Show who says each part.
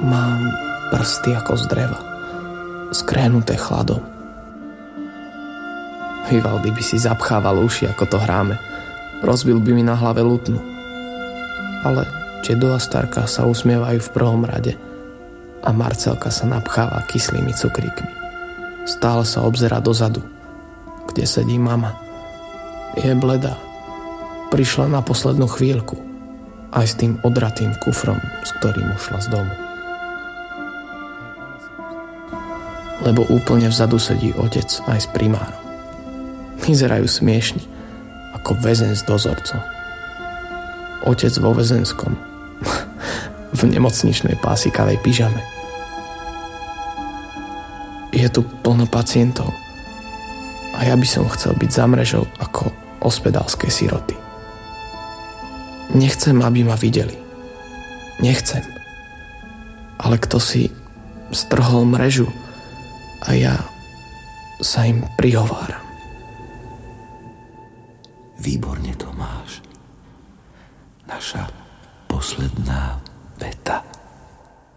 Speaker 1: Mám prsty ako z dreva, skrénuté chladom. Vivaldi by si zapchával uši, ako to hráme. Rozbil by mi na hlave lutnu. Ale Čedo a Starka sa usmievajú v prvom rade a Marcelka sa napcháva kyslými cukríkmi. Stále sa obzerá dozadu, kde sedí mama. Je bledá. Prišla na poslednú chvíľku, aj s tým odratým kufrom, s ktorým ušla z domu. Lebo úplne vzadu sedí otec aj s primárom. Vyzerajú smiešne, ako väzen s dozorcom. Otec vo väzenskom, v nemocničnej pásikavej pyžame. Je tu plno pacientov a ja by som chcel byť za mrežou ako ospedálske siroty. Nechcem, aby ma videli. Nechcem. Ale kto si strhol mrežu a ja sa im prihováram.
Speaker 2: Výborne to máš. Naša posledná veta.